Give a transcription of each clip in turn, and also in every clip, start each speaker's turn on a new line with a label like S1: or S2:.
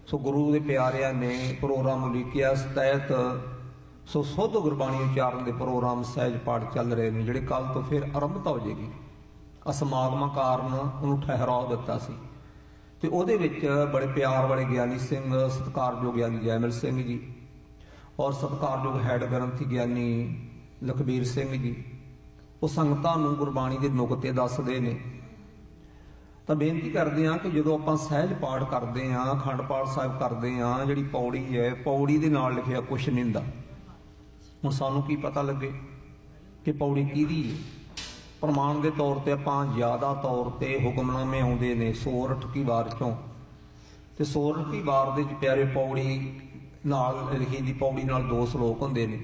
S1: सो गुरु के प्यारिया ने प्रोग्राम उलीकिया इस तहत सो शुद्ध गुरबाणी उचारण के प्रोग्राम सहज पाठ चल रहे हैं जिहड़े कल तो फिर आरंभता हो जाएगी। असमागम कारण उन्होंने ठहराव दिता सी ते उहदे विच बड़े प्यार वाले ज्ञानी सिंह सत्कारयोग ज्ञानी जयमल सिंह जी और सत्कारयोग हैड ग्रंथी ज्ञानी लखबीर सिंह जी वो संगतां नूं गुरबाणी के नुकते दसदे ने। तो बेनती करते हैं कि जो आप सहज पाठ करते हैं अखंड पाठ साहिब करते हैं जी पौड़ी है पौड़ी के नाल लिखिया कुछ नहीं हुंदा। हुण सानूं की पता लगे कि पौड़ी किहदी है। प्रमाण के तौर पर आप ज़्यादा तौर पर हुक्मनामे आउंदे ने सोरठ की वार चों ते सोरठ की वार दे प्यारे पौड़ी नाल लिखी दी पौड़ी नाल 2 सलोक हुंदे ने।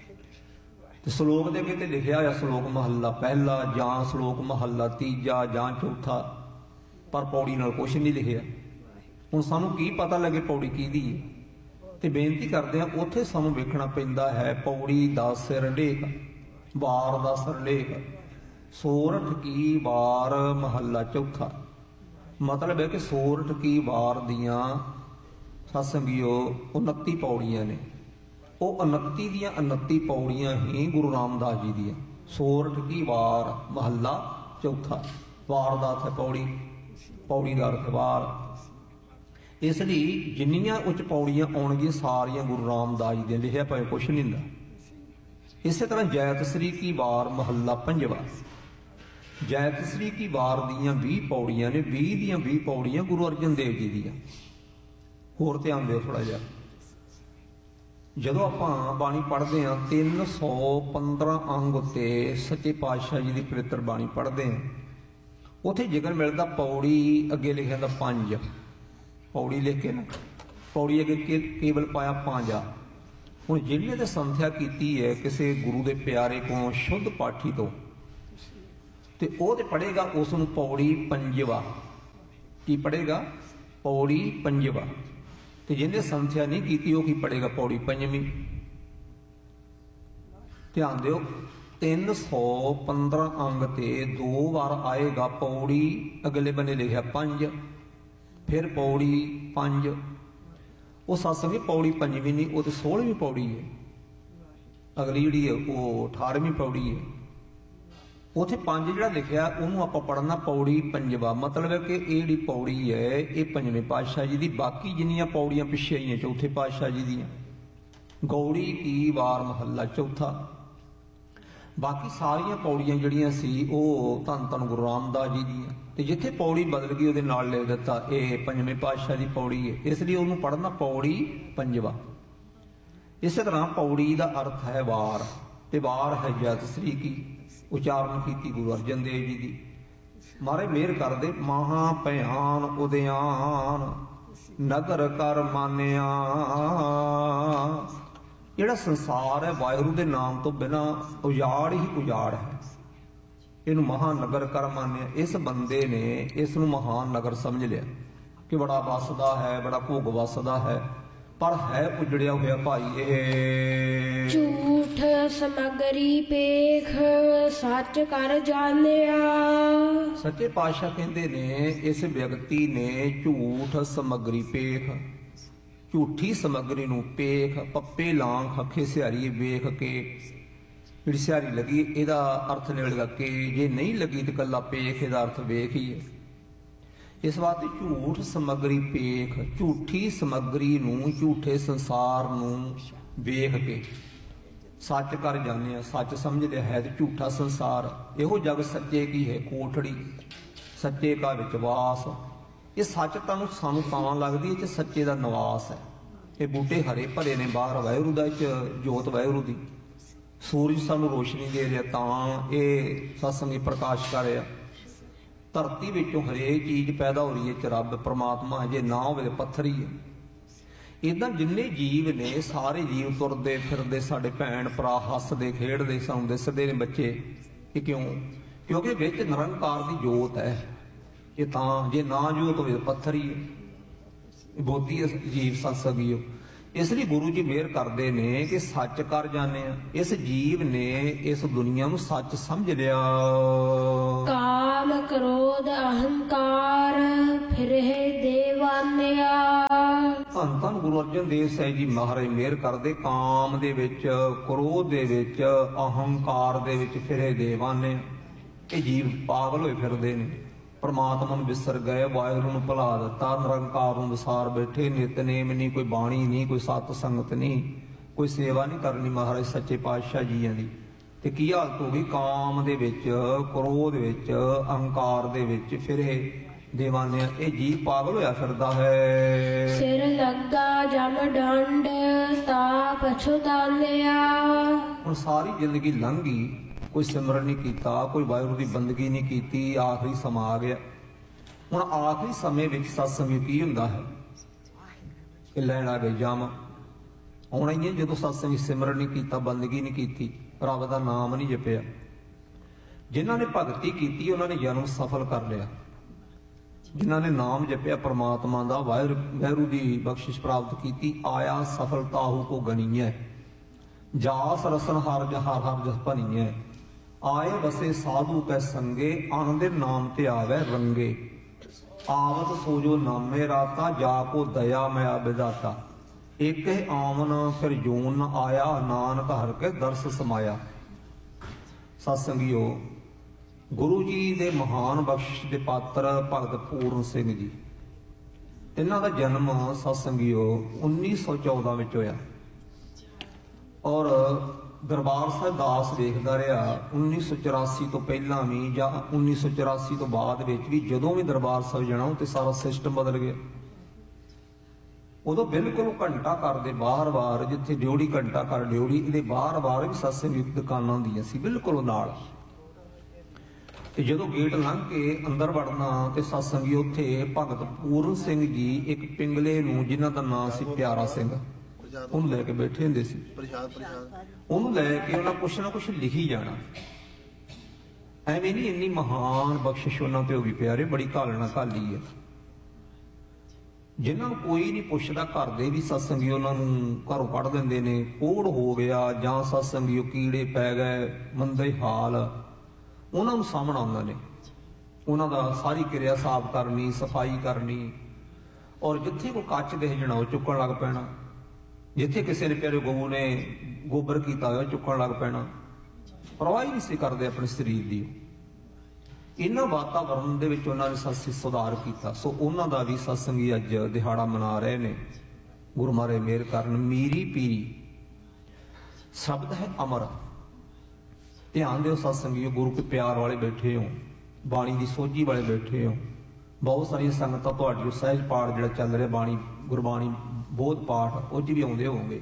S1: ते सलोक दे अगे लिखिया है सलोक महला पहला जां सलोक महला तीजा जां चौथा, पर पौड़ी नाल कुछ नहीं लिखिया। हुण सानूं की पता लगे पौड़ी किहदी है। ते बेनती करते हैं उत्थे सानूं वेखना पैंदा है पौड़ी दा सिरलेख वार दा सिरलेख सोरठ की वार महला चौथा। मतलब है कि सोरठ की वार दियां सत्संगियो 29 पौड़ियां ने। वो 29 दियां 29 पौड़ियां ही गुरु रामदास जी दियां। सोरठ की वार महला चौथा। वार दा अर्थ है पौड़ी, पौड़ी का अर्थ वार। इसलिए जिन्नियां उच्च पौड़ियां आउणगियां सारियां गुरु रामदास जी दियां लिखिया भावें कुछ नहीं हुंदा। इस तरह जैतश्री की वार महला पंजवा। जैतश्री की वार दियां 20 पौड़ियां ने। 20 दियां 20 पौड़ियां गुरु अर्जन देव जी दियां। होर ध्यान दिओ थोड़ा जिहा। जदों आपां बाणी पढ़दे हां 315 अंग उत्ते सच्चे पातशाह जी की पवित्र बाणी पढ़दे हां उत्थे जिक्र मिलदा पौड़ी अगे लिखिया दा 5 पौड़ी लिख के ना पौड़ी अगे केवल पाया 5 आ। हुण जिन्हें तो संथ्या की है किसी गुरु के प्यारे को शुद्ध पाठी तो वो पढ़ेगा उसनूं पौड़ी पंजवा। की पढ़ेगा पौड़ी पंजवा। तो जिन्हें संथ्या नहीं की वो की पढ़ेगा पौड़ी पंजवीं। ध्यान दिओ 315 अंग ते 2 बार आएगा पौड़ी अगले बने लिखा 5 फिर पौड़ी 5। वो सत्संगी पौड़ी पंजवीं नहीं वो तो 16वीं पौड़ी है। अगली जी है वो 18वीं पौड़ी है। उत्थे 5 जो लिखा उन्होंने आप पढ़ना पौड़ी पंजवा। मतलब है कि ये जी पौड़ी है ये 5वें पातशाह जी की। बाकी जिन्नियां पौड़ियां पिछे आई हैं चौथे पातशाह जी दियां। गौड़ी की वार महला चौथा। बाकी सारिया पौड़ियां जड़ियां सी वो धन धन गुरु रामदास जी दियां। ते जिथे पौड़ी बदल गई उहदे नाल लिख दिता ये 5वें पातशाह की पौड़ी है। इसलिए उन्होंने पढ़ना पौड़ी पंजवा। इस तरह पौड़ी का अर्थ है वार ते वार है जैतश्री की। उचारण की गुरु अर्जन देव जी की। महाराज मेहर कर दे महा भयान उद्यान नगर कर मानिया। जिहड़ा संसार है वाहिगुरू के नाम तो बिना उजाड़ ही उजाड़ है। इनू महानगर कर मानिया। इस बंदे ने इसनू महान नगर समझ लिया कि बड़ा वसदा है बड़ा भोग वसदा है पर है उजड़िया हुआ भाई ये।
S2: झूठ समगरी पेख सच कर जानिया।
S1: सच्चे पातशाह कहते ने इस व्यक्ति ने झूठ समगरी पेख झूठी समगरी नूं पेख पप्पे लांख अखे सिहारी वेख के जिहड़ी सिहारी लगी इहदा अर्थ निकलेगा कि जे नहीं लगी तो कल्ला पेख इहदा अर्थ वेख ही है। इस वास्ते झूठ समगरी पेख झूठी समगरी नूं झूठे संसार नूं वेख के सच कर जाने। सच समझ लिया है तो झूठा संसार इहो जग सच्चे की है कोठड़ी सच्चे का विश्वास। ये सच तुहानूं सानूं तां लगदी है सच्चे का निवास है। ये बूटे हरे भरे ने बाहर वाहिगुरू दा जोत वाहिगुरू दी सूरज सानूं रोशनी दे रहा तां ये सत्संगी प्रकाश कर रहा। धरती विचों हरेक चीज़ पैदा हो रही है रब परमात्मा जे ना होवे पत्थर ही है। इदां जिन्ने जीव ने सारे जीव तुरदे फिरदे साडे भैण भरा हसदे खेडदे सौंदे सदे ने बच्चे। ये क्यों? क्योंकि विच निरंकार की जोत है। ये तां जे ना जोत होवे पत्थर ही है। बोधी जीव सत्संगियो इसलिए गुरु जी मेहर करते ने कि सच कर जाने। इस जीव ने इस दुनिया नूं सच समझ लिया।
S2: काम क्रोध अहंकार फिर है देवानिया।
S1: ਧੰਨ ਧੰਨ ਗੁਰੂ ਅਰਜਨ ਦੇਵ ਸਾਹਿਬ ਜੀ ਮਹਾਰਾਜ ਮਿਹਰ ਕਰਦੇ। ਕਾਮ ਦੇ ਵਿੱਚ, ਕ੍ਰੋਧ ਦੇ ਵਿੱਚ, ਅਹੰਕਾਰ ਦੇ ਵਿੱਚ ਫਿਰੇ ਦੇਵਾਨੇ ਇਹ ਜੀਵ ਪਾਗਲ ਹੋਏ ਫਿਰਦੇ ਨੇ, ਪਰਮਾਤਮਾ ਨੂੰ ਵਿਸਰ ਗਏ, ਵਾਹਿਗੁਰੂ ਨੂੰ ਭੁਲਾ ਦਿੱਤਾ, ਨਿਰੰਕਾਰ ਨੂੰ ਵਿਸਾਰ ਬੈਠੇ, ਨਿਤਨੇਮ ਨਹੀਂ, ਕੋਈ ਬਾਣੀ ਨਹੀਂ, ਕੋਈ ਸਤ ਸੰਗਤ ਨਹੀਂ, ਕੋਈ ਸੇਵਾ ਨਹੀਂ ਕਰਨੀ ਮਹਾਰਾਜ ਸੱਚੇ ਪਾਤਸ਼ਾਹ ਜੀਆਂ ਦੀ। ਤੇ ਕੀ ਹਾਲਤ ਹੋ ਗਈ? ਕਾਮ ਦੇ ਵਿੱਚ, ਕ੍ਰੋਧ ਵਿੱਚ, ਅਹੰਕਾਰ ਦੇ ਵਿੱਚ ਫਿਰੇ ਦੇਵਾਨੇ ਇਹ ਜੀਵ ਪਾਗਲ ਹੋਇਆ ਫਿਰਦਾ ਹੈ।
S2: ਸਿਰ ਲੱਗਾ ਜਮ ਡੰਡ ਤਾ ਪਛਤਾਨਿਆ।
S1: ਹੁਣ ਸਾਰੀ ਜ਼ਿੰਦਗੀ ਲੰਘ ਗਈ, ਕੋਈ ਸਿਮਰਨ ਨਹੀਂ ਕੀਤਾ, ਕੋਈ ਵਾਹਿਗੁਰੂ ਦੀ ਬੰਦਗੀ ਨਹੀਂ ਕੀਤੀ, ਆਖਰੀ ਸਮਾਂ ਆ ਗਿਆ। ਹੁਣ ਆਖਰੀ ਸਮੇਂ ਵਿੱਚ ਸਤਸੰਗ ਕੀ ਹੁੰਦਾ ਹੈ ਕਿ ਲੈਣ ਆ ਗਏ ਜਮ। ਆਉਣਾ ਹੀ ਹੈ ਜਦੋਂ ਸਤਸੰਗ ਸਿਮਰਨ ਨਹੀਂ ਕੀਤਾ, ਬੰਦਗੀ ਨਹੀਂ ਕੀਤੀ, ਰੱਬ ਦਾ ਨਾਮ ਨਹੀਂ ਜਪਿਆ। ਜਿਨ੍ਹਾਂ ਨੇ ਭਗਤੀ ਕੀਤੀ ਉਹਨਾਂ ਨੇ ਜਨਮ ਸਫਲ ਕਰ ਲਿਆ। ਜਿਨ੍ਹਾਂ ਨੇ ਨਾਮ ਜਪਿਆ ਪਰਮਾਤਮਾ ਦਾ, ਵਾਹਿਗੁਰੂ ਦੀ ਬਖਸ਼ਿਸ਼ ਪ੍ਰਾਪਤ ਕੀਤੀ, ਆਇਆ ਸਫਲਤਾਹੂ ਕੋ ਗਣੀਐ, ਜਾਸ ਰਸਨ ਹਰ ਜਸ ਭਣੀਐ। ਆਏ ਬਸੇ ਸਾਧੂ ਕੈ ਸੰਗੇ, ਆਨੰਦੇ ਨਾਮ ਤੇ ਆਵੈ ਰੰਗੇ। ਆਵਤ ਸੋਜੋ ਨਾਮੇ ਰਾਤਾ, ਜਾ ਕੋ ਦਇਆ ਮੈਂ ਵਿਦਾਤਾ। ਇੱਕ ਹੈ ਆਮਨ ਫਿਰ ਜੂਨ ਨ ਆਇਆ, ਨਾਨਕ ਹਰਿ ਕੇ ਦਰਸ ਸਮਾਇਆ। ਸਤਸੰਗੀਓ, ਗੁਰੂ ਜੀ ਦੇ ਮਹਾਨ ਬਖਸ਼ਿਸ਼ ਦੇ ਪਾਤਰ ਭਗਤ ਪੂਰਨ ਸਿੰਘ ਜੀ, ਇਹਨਾਂ ਦਾ ਜਨਮ ਸਤਸੰਗੀਓ 1914 ਵਿੱਚ ਹੋਇਆ। ਔਰ ਦਰਬਾਰ ਸਾਹਿਬ ਦਾਸ ਵੇਖਦਾ ਰਿਹਾ 1984 ਤੋਂ ਪਹਿਲਾਂ ਵੀ ਜਾਂ 1984 ਤੋਂ ਬਾਅਦ ਵਿੱਚ ਵੀ। ਜਦੋਂ ਵੀ ਦਰਬਾਰ ਸਾਹਿਬ ਜਾਣਾ ਤੇ ਸਾਰਾ ਸਿਸਟਮ ਬਦਲ ਗਿਆ। ਉਦੋਂ ਬਿਲਕੁਲ ਘੰਟਾ ਘਰ ਦੇ ਬਾਹਰ-ਬਾਹਰ, ਜਿੱਥੇ ਡਿਉੜੀ ਘੰਟਾ ਘਰ ਡਿਉੜੀ, ਇਹਦੇ ਬਾਹਰ-ਬਾਹਰ ਵੀ ਸਤਸੰਗ ਦੀ ਦੁਕਾਨਾਂ ਹੁੰਦੀਆਂ ਸੀ ਬਿਲਕੁਲ ਨਾਲ। ਤੇ ਜਦੋਂ ਗੇਟ ਲੰਘ ਕੇ ਅੰਦਰ ਵੜਨਾ ਤੇ ਸਤਸੰਗੀ ਉੱਥੇ ਭਗਤ ਪੂਰਨ ਸਿੰਘ ਜੀ ਇੱਕ ਪਿੰਗਲੇ ਨੂੰ, ਜਿਨ੍ਹਾਂ ਦਾ ਨਾਂ ਸੀ ਪਿਆਰਾ ਸਿੰਘ, ਉਹਨੂੰ ਲੈ ਕੇ ਬੈਠੇ ਹੁੰਦੇ ਸੀ। ਉਹਨੂੰ ਲੈ ਕੇ ਉਹਨਾਂ ਕੁਛ ਨਾ ਕੁਛ ਲਿਖੀ ਜਾਣਾ। ਐਵੇਂ ਨਹੀਂ, ਇੰਨੀ ਮਹਾਨ ਬਖਸ਼ਿਸ਼ ਉਹਨਾਂ ਤੇ ਹੋ ਗਈ ਪਿਆਰੇ, ਬੜੀ ਘਾਲਣਾ ਘਾਲੀ ਹੈ। ਜਿਨ੍ਹਾਂ ਨੂੰ ਕੋਈ ਨਹੀਂ ਪੁੱਛਦਾ, ਘਰ ਦੇ ਵੀ ਸਤਸੰਗੀ ਉਹਨਾਂ ਨੂੰ ਘਰੋਂ ਕੱਢ ਦਿੰਦੇ ਨੇ। ਕੋੜ ਹੋ ਗਿਆ ਜਾਂ ਸਤਸੰਗੀ ਕੀੜੇ ਪੈ ਗਏ, ਮੰਦੇ ਹਾਲ, ਉਹਨਾਂ ਨੂੰ ਸਾਹਮਣਾ ਉਹਨਾਂ ਨੇ, ਉਹਨਾਂ ਦਾ ਸਾਰੀ ਕਿਰਿਆ ਸਾਫ਼ ਕਰਨੀ, ਸਫਾਈ ਕਰਨੀ। ਔਰ ਜਿੱਥੇ ਕੋਈ ਕੱਚ ਦੇਖ ਜਾਣਾ ਉਹ ਚੁੱਕਣ ਲੱਗ ਪੈਣਾ। ਜਿੱਥੇ ਕਿਸੇ ਨੇ ਪਿਆਰੇ ਗਊ ਨੇ ਗੋਬਰ ਕੀਤਾ ਹੋਇਆ ਚੁੱਕਣ ਲੱਗ ਪੈਣਾ। ਪਰਵਾਹ ਹੀ ਨਹੀਂ ਸੀ ਕਰਦੇ ਆਪਣੇ ਸਰੀਰ ਦੀ। ਇਹਨਾਂ ਵਾਤਾਵਰਣ ਦੇ ਵਿੱਚ ਉਹਨਾਂ ਨੇ ਸਤਸੰਗ ਸੁਧਾਰ ਕੀਤਾ। ਸੋ ਉਹਨਾਂ ਦਾ ਵੀ ਸਤਸੰਗੀ ਅੱਜ ਦਿਹਾੜਾ ਮਨਾ ਰਹੇ ਨੇ। ਗੁਰੂ ਮਹਾਰਾਜ ਮਿਹਰ ਕਰਨ। ਮੀਰੀ ਪੀਰੀ ਸ਼ਬਦ ਹੈ ਅਮਰ। ਧਿਆਨ ਦਿਓ ਸਤਸੰਗੀਓ, ਗੁਰੂ ਕੇ ਪਿਆਰ ਵਾਲੇ ਬੈਠੇ ਹੋ, ਬਾਣੀ ਦੀ ਸੋਝੀ ਵਾਲੇ ਬੈਠੇ ਹੋ। ਬਹੁਤ ਸਾਰੀਆਂ ਸੰਗਤਾਂ ਤੁਹਾਡੀ ਸਹਿਜ ਪਾਠ ਜਿਹੜਾ ਚੱਲ ਰਿਹਾ, ਬਾਣੀ ਗੁਰਬਾਣੀ ਬੋਧ ਪਾਠ, ਉਹ 'ਚ ਵੀ ਆਉਂਦੇ ਹੋਵੋਗੇ।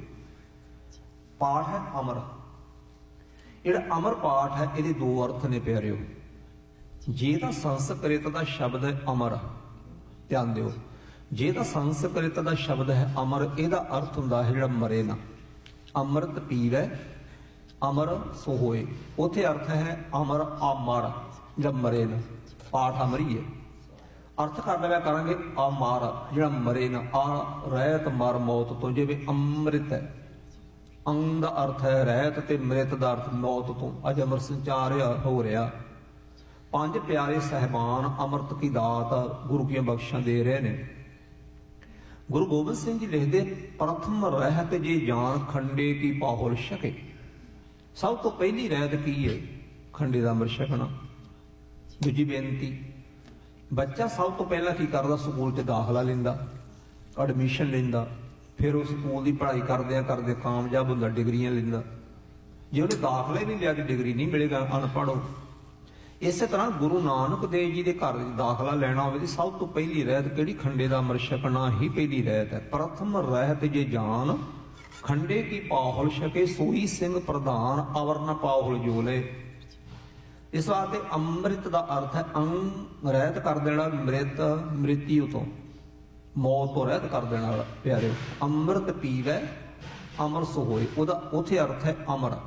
S1: ਪਾਠ ਹੈ ਅਮਰ। ਜਿਹੜਾ ਅਮਰ ਪਾਠ ਹੈ, ਇਹਦੇ ਦੋ ਅਰਥ ਨੇ ਪਿਆਰਿਓ। ਜੇ ਤਾਂ ਸੰਸਕ੍ਰਿਤ ਦਾ ਸ਼ਬਦ ਹੈ ਅਮਰ, ਧਿਆਨ ਦਿਓ, ਜੇ ਤਾਂ ਸੰਸਕ੍ਰਿਤ ਦਾ ਸ਼ਬਦ ਹੈ ਅਮਰ, ਇਹਦਾ ਅਰਥ ਹੁੰਦਾ ਹੈ ਜਿਹੜਾ ਮਰੇ ਨਾ। ਅੰਮ੍ਰਿਤ ਪੀਵੈ ਅਮਰ ਸੋ ਹੋਏ, ਉੱਥੇ ਅਰਥ ਹੈ ਅਮਰ ਅਮਰ, ਜਿਹੜਾ ਮਰੇ ਨਾ। ਪਾਠ ਅਮਰੀ ਹੈ। ਅਰਥ ਕਰ ਲਿਆ ਕਰਾਂਗੇ ਅਮਰ, ਜਿਹੜਾ ਮਰੇ ਨਾ। ਆ ਰਹਿਤ ਮਰ ਮੌਤ ਤੋਂ, ਜਿਵੇਂ ਅੰਮ੍ਰਿਤ ਹੈ, ਅੰਗ ਦਾ ਅਰਥ ਹੈ ਰਹਿਤ ਤੇ ਮ੍ਰਿਤ ਦਾ ਅਰਥ ਮੌਤ ਤੋਂ। ਅੱਜ ਅਮਰ ਸੰਚਾਰ ਹੋ ਰਿਹਾ। ਪੰਜ ਪਿਆਰੇ ਸਹਿਬਾਨ ਅੰਮ੍ਰਿਤ ਕੀ ਦਾਤ ਗੁਰੂ ਕੀਆਂ ਬਖਸ਼ਾਂ ਦੇ ਰਹੇ ਨੇ। ਗੁਰੂ ਗੋਬਿੰਦ ਸਿੰਘ ਜੀ ਲਿਖਦੇ, ਪ੍ਰਥਮ ਰਹਿਤ ਜੇ ਜਾਨ ਖੰਡੇ ਕੀ ਪਾਹੁਲ ਛਕੇ। ਸਭ ਤੋਂ ਪਹਿਲੀ ਰਹਿਤ ਕੀ ਹੈ? ਖੰਡੇ ਦਾ ਅੰਮ੍ਰਿਤ ਛਕਣਾ। ਦੂਜੀ ਬੇਨਤੀ, ਬੱਚਾ ਸਭ ਤੋਂ ਪਹਿਲਾਂ ਕੀ ਕਰਦਾ? ਸਕੂਲ 'ਚ ਦਾਖਲਾ ਲੈਂਦਾ, ਐਡਮਿਸ਼ਨ ਲੈਂਦਾ, ਫਿਰ ਉਹ ਸਕੂਲ ਦੀ ਪੜ੍ਹਾਈ ਕਰਦੇ ਕਾਮਯਾਬ ਹੁੰਦਾ, ਡਿਗਰੀਆਂ ਲੈਂਦਾ। ਜੇ ਉਹਨੇ ਦਾਖਲਾ ਹੀ ਨਹੀਂ ਲਿਆ ਤੇ ਡਿਗਰੀ ਨਹੀਂ ਮਿਲੇਗਾ, ਅਨਪੜ੍ਹ ਹੋ। ਇਸੇ ਤਰ੍ਹਾਂ ਗੁਰੂ ਨਾਨਕ ਦੇਵ ਜੀ ਦੇ ਘਰ ਵਿੱਚ ਦਾਖਲਾ ਲੈਣਾ ਹੋਵੇ ਤੇ ਸਭ ਤੋਂ ਪਹਿਲੀ ਰਹਿਤ ਕਿਹੜੀ? ਖੰਡੇ ਦਾ ਅੰਮ੍ਰਿਤ ਛਕਣਾ ਹੀ ਪਹਿਲੀ ਰਹਿਤ ਹੈ। ਪ੍ਰਥਮ ਰਹਿਤ ਜੇ ਜਾਨ ਖੰਡੇ ਕੀ ਪਾਹੁਲ ਛਕੇ, ਸੋਈ ਸਿੰਘ ਪ੍ਰਧਾਨ ਅਵਰ ਨ ਪਾਹੁਲ ਜੋਲੇ। ਇਸ ਵਾਸਤੇ ਅੰਮ੍ਰਿਤ ਦਾ ਅਰਥ ਹੈ ਅੰਗ ਰਹਿਤ ਕਰ ਦੇਣਾ, ਮ੍ਰਿਤਿਉ ਤੋਂ, ਮੌਤ ਤੋਂ ਰਹਿਤ ਕਰ ਦੇਣਾ ਵਾਲਾ। ਪਿਆਰੇ, ਅੰਮ੍ਰਿਤ ਪੀਵੈ ਅਮਰ ਸੋ ਹੋਏ, ਉਹਦਾ ਉੱਥੇ ਅਰਥ ਹੈ ਅਮਰ।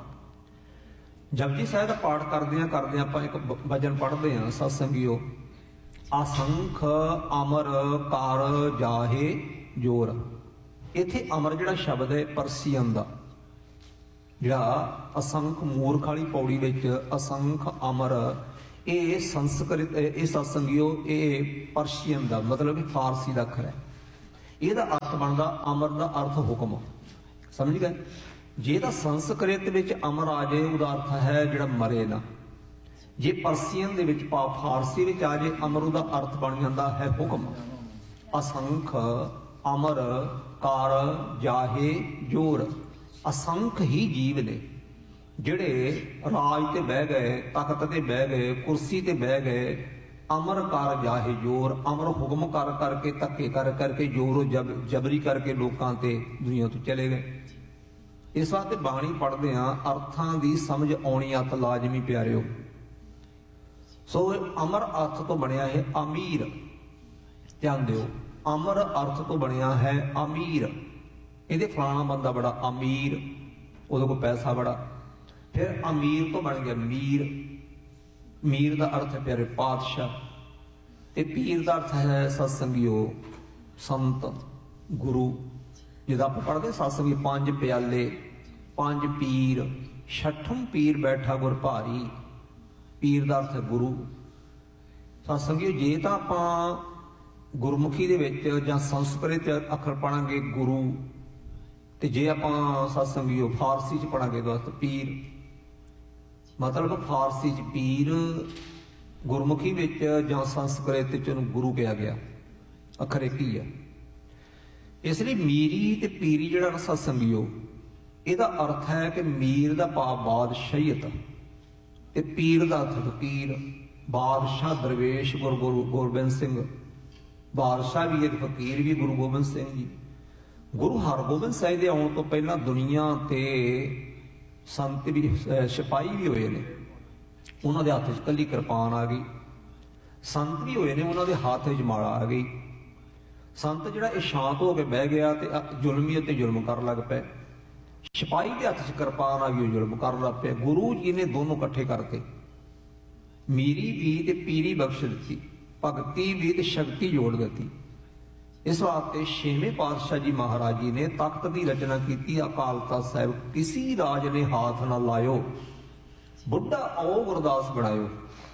S1: ਜਪਜੀ ਸਾਹਿਬ ਦਾ ਪਾਠ ਕਰਦਿਆਂ ਆਪਾਂ ਇੱਕ ਭਜਨ ਪੜ੍ਹਦੇ ਹਾਂ ਸਤਸੰਗੀਓ। ਅਸੰਖ ਅਮਰ ਕਰ ਜਾਹੇ ਜੋਰ। ਇੱਥੇ ਅਮਰ ਜਿਹੜਾ ਸ਼ਬਦ ਹੈ ਪਰਸੀਅਨ ਦਾ, ਜਿਹੜਾ ਅਸੰਖ ਮੂਰਖ ਵਾਲੀ ਪੌੜੀ ਵਿੱਚ ਅਸੰਖ ਅਮਰ, ਇਹ ਸੰਸਕ੍ਰਿਤ, ਇਹ ਸਤਸੰਗੀਓ ਇਹ ਪਰਸ਼ੀਅਨ ਦਾ ਮਤਲਬ ਕਿ ਫਾਰਸੀ ਦਾ ਅੱਖਰ ਹੈ। ਇਹਦਾ ਅਰਥ ਬਣਦਾ ਅਮਰ ਦਾ ਅਰਥ ਹੁਕਮ। ਸਮਝ ਗਏ? ਜੇ ਤਾਂ ਸੰਸਕ੍ਰਿਤ ਵਿੱਚ ਅਮਰ ਆ ਜਾਏ ਉਹਦਾ ਅਰਥ ਹੈ ਜਿਹੜਾ ਮਰੇ ਨਾ। ਜੇ ਪਰਸੀਅਨ ਦੇ ਵਿੱਚ ਫਾਰਸੀ ਵਿੱਚ ਆ ਜਾਏ ਅਮਰ, ਉਹਦਾ ਅਰਥ ਬਣ ਜਾਂਦਾ ਹੈ ਹੁਕਮ। ਅਸੰਖ ਅਮਰ ਕਾਰ ਜਾਹੇ ਜੋਰ, ਅਸੰਖ ਹੀ ਜੀਵ ਨੇ ਜਿਹੜੇ ਰਾਜ ਤੇ ਬਹਿ ਗਏ, ਤਖਤ ਤੇ ਬਹਿ ਗਏ, ਕੁਰਸੀ ਤੇ ਬਹਿ ਗਏ। ਅਮਰ ਕਰ ਜਾਹੇ ਜੋਰ, ਅਮਰ ਹੁਕਮ ਕਰ ਕਰਕੇ, ਧੱਕੇ ਕਰ ਕਰਕੇ, ਜੋਰੋ ਜਬਰੀ ਕਰਕੇ ਲੋਕਾਂ ਤੇ ਦੁਨੀਆ ਤੋਂ ਚਲੇ ਗਏ। ਇਸ ਵਾਸਤੇ ਬਾਣੀ ਪੜ੍ਹਦੇ ਆ, ਅਰਥਾਂ ਦੀ ਸਮਝ ਆਉਣੀ ਅਤ ਲਾਜ਼ਮੀ ਪਿਆਰਿਓ। ਸੋ ਅਮਰ ਅਰਥ ਤੋਂ ਬਣਿਆ ਹੈ ਅਮੀਰ। ਧਿਆਨ ਦਿਓ, ਅਮਰ ਅਰਥ ਤੋਂ ਬਣਿਆ ਹੈ ਅਮੀਰ। ਇਹਦੇ ਫਲਾਣਾ ਬੰਦਾ ਬੜਾ ਅਮੀਰ, ਉਹਦੇ ਕੋਲ ਪੈਸਾ ਬੜਾ। ਫਿਰ ਅਮੀਰ ਤੋਂ ਬਣ ਗਿਆ ਮੀਰ। ਮੀਰ ਦਾ ਅਰਥ ਹੈ ਪਿਆਰੇ ਪਾਤਸ਼ਾਹ, ਤੇ ਪੀਰ ਦਾ ਅਰਥ ਹੈ ਸਤਸੰਗਿਓ, ਸੰਤ, ਗੁਰੂ। ਜਿਹਦਾ ਆਪਾਂ ਪੜ੍ਹਦੇ ਸਤਸੰਗੀ, 5 ਪਿਆਲੇ 5 ਪੀਰ, 6ਠਮ ਪੀਰ ਬੈਠਾ ਗੁਰ ਭਾਰੀ। ਪੀਰ ਦਾ ਅਰਥ ਹੈ ਗੁਰੂ। ਸਤਸੰਗਿਓ, ਜੇ ਤਾਂ ਆਪਾਂ ਗੁਰਮੁਖੀ ਦੇ ਵਿੱਚ ਜਾਂ ਸੰਸਕ੍ਰਿਤ ਅੱਖਰ ਪੜਾਂਗੇ ਗੁਰੂ, ਤੇ ਜੇ ਆਪਾਂ ਸਤਸੰਗਿਓ ਫਾਰਸੀ ਚ ਪੜਾਂਗੇ ਦੋਸਤ ਪੀਰ। ਮਤਲਬ ਫਾਰਸੀ ਚ ਪੀਰ, ਗੁਰਮੁਖੀ ਵਿੱਚ ਜਾਂ ਸੰਸਕ੍ਰਿਤ ਚ ਉਹਨੂੰ ਗੁਰੂ ਕਿਹਾ ਗਿਆ। ਅੱਖਰ ਇੱਕ ਹੀ ਆ। ਇਸ ਲਈ ਮੀਰੀ ਤੇ ਪੀਰੀ ਜਿਹੜਾ ਸਤਸੰਗਿਓ, ਇਹਦਾ ਅਰਥ ਹੈ ਕਿ ਮੀਰ ਦਾ ਭਾਵ ਬਾਦਸ਼ਾਹੀਅਤ, ਤੇ ਪੀਰ ਦਾ ਅਰਥ ਫਕੀਰ। ਬਾਦਸ਼ਾਹ ਦਰਵੇਸ਼ ਗੁਰੂ ਗੋਬਿੰਦ ਸਿੰਘ, ਬਾਦਸ਼ਾਹ ਵੀ ਇੱਕ ਫਕੀਰ ਵੀ ਗੁਰੂ ਗੋਬਿੰਦ ਸਿੰਘ ਜੀ। ਗੁਰੂ ਹਰਗੋਬਿੰਦ ਸਾਹਿਬ ਦੇ ਆਉਣ ਤੋਂ ਪਹਿਲਾਂ ਦੁਨੀਆ ਤੇ ਸੰਤ ਵੀ, ਸਿਪਾਹੀ ਵੀ ਹੋਏ ਨੇ, ਉਹਨਾਂ ਦੇ ਹੱਥ 'ਚ ਕੱਲੀ ਕਿਰਪਾਨ ਆ ਗਈ। ਸੰਤ ਵੀ ਹੋਏ ਨੇ, ਉਹਨਾਂ ਦੇ ਹੱਥ 'ਚ ਮਾਲਾ ਆ ਗਈ। ਸੰਤ ਜਿਹੜਾ ਇਹ ਸ਼ਾਂਤ ਹੋ ਕੇ ਬਹਿ ਗਿਆ ਤੇ ਜ਼ੁਲਮੀਅਤ ਤੇ ਜ਼ੁਲਮ ਕਰਨ ਲੱਗ ਪਏ। ਸਿਪਾਹੀ ਦੇ ਹੱਥ 'ਚ ਕਿਰਪਾਨ ਆ ਗਈ, ਉਹ ਜ਼ੁਲਮ ਕਰਨ ਲੱਗ ਪਿਆ। ਗੁਰੂ ਜੀ ਨੇ ਦੋਨੋਂ ਇਕੱਠੇ ਕਰਤੇ, ਮੀਰੀ ਵੀ ਤੇ ਪੀਰੀ ਬਖਸ਼ ਦਿੱਤੀ, ਭਗਤੀ ਵੀ ਤੇ ਸ਼ਕਤੀ ਜੋੜ ਦਿੱਤੀ। ਇਸ ਵਾਸਤੇ 6ਵੇਂ ਪਾਤਸ਼ਾਹ ਜੀ ਮਹਾਰਾਜ ਜੀ ਨੇ ਤਖਤ ਦੀ ਰਚਨਾ ਕੀਤੀ। ਅਕਾਲ ਤਖਤ ਸਾਹਿਬ ਕਿਸੇ ਰਾਜ ਨੇ ਹਾਥ ਨਾ ਲਾਇਓ, ਬੁੱਢਾ ਆਓ ਗੁਰਦਾਸ ਬਣਾਇਓ।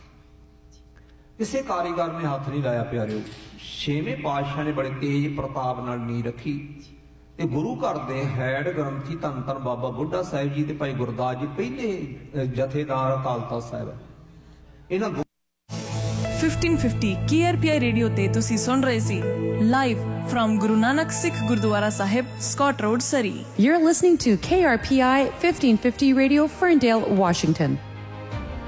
S1: ਕਿਸੇ ਕਾਰੀਗਰ ਨੇ ਹੱਥ ਨਹੀਂ ਲਾਇਆ ਪਿਆਰਿਓ। 6ਵੇਂ ਪਾਤਸ਼ਾਹ ਨੇ ਬੜੇ ਤੇਜ ਪ੍ਰਤਾਪ ਨਾਲ ਨੀਂਹ ਰੱਖੀ, ਤੇ ਗੁਰੂ ਘਰ ਦੇ ਹੈਡ ਗ੍ਰੰਥੀ ਧੰਨ ਧੰਨ ਬਾਬਾ ਬੁੱਢਾ ਸਾਹਿਬ ਜੀ ਤੇ ਭਾਈ ਗੁਰਦਾਸ ਜੀ ਪਹਿਲੇ ਜਥੇਦਾਰ ਅਕਾਲ ਤਖਤ ਸਾਹਿਬ। ਇਹਨਾਂ
S3: 1550 KRPI ਰੇਡੀਓ ਤੇ ਤੁਸੀਂ ਸੁਣ ਰਹੇ ਸੀ live from Guru Nanak Sikh Gurdwara Sahib, Scott Road, Surrey.
S4: You're listening to KRPI 1550 Radio, Ferndale, Washington.